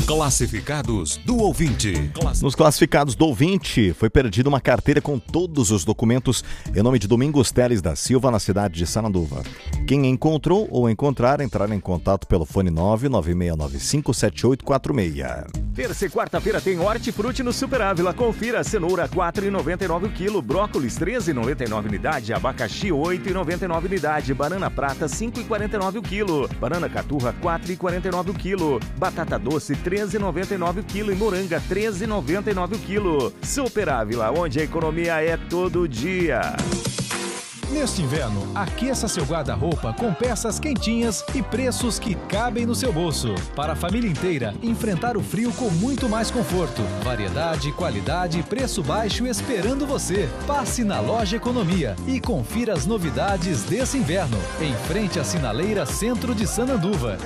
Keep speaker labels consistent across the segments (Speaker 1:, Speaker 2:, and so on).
Speaker 1: Classificados do ouvinte.
Speaker 2: Nos classificados do ouvinte, foi perdida uma carteira com todos os documentos em nome de Domingos Teles da Silva, na cidade de Sananduva. Quem encontrou ou encontrar, entrar em contato pelo fone 996957846.
Speaker 3: Terça e quarta-feira tem Hortifruti no Super Ávila. Confira: cenoura 4,99 o quilo, brócolis 13,99 unidade, abacaxi 8,99 unidade, banana prata 5,49 o quilo, banana caturra 4,49 o quilo, batata doce 13,99 o quilo e moranga 13,99 o quilo. Super Ávila, onde a economia é todo dia.
Speaker 4: Neste inverno, aqueça seu guarda-roupa com peças quentinhas e preços que cabem no seu bolso. Para a família inteira, enfrentar o frio com muito mais conforto. Variedade, qualidade e preço baixo esperando você. Passe na Loja Economia e confira as novidades desse inverno. Em frente à Sinaleira Centro de Sananduva.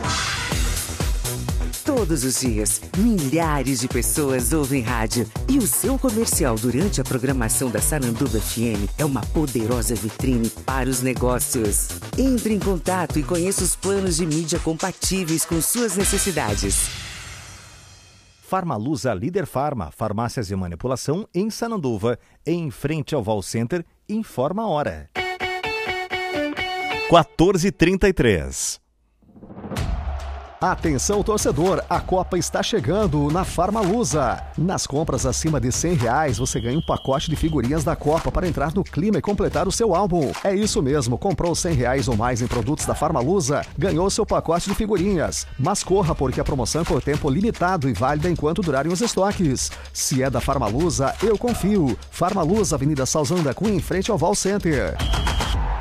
Speaker 5: Todos os dias, milhares de pessoas ouvem rádio. E o seu comercial durante a programação da Sananduva FM é uma poderosa vitrine para os negócios. Entre em contato e conheça os planos de mídia compatíveis com suas necessidades.
Speaker 2: Farmalusa Líder Farma, farmácias e manipulação em Sananduva, em frente ao Val Center. Informa a hora. 14h33.
Speaker 6: Atenção, torcedor, a Copa está chegando na Farmalusa. Nas compras acima de R$100, você ganha um pacote de figurinhas da Copa para entrar no clima e completar o seu álbum. É isso mesmo, comprou R$100 ou mais em produtos da Farmalusa, ganhou seu pacote de figurinhas. Mas corra, porque a promoção é por tempo limitado e válida enquanto durarem os estoques. Se é da Farmalusa, eu confio. Farmalusa, Avenida Salzanda Cunha, em frente ao Val Center.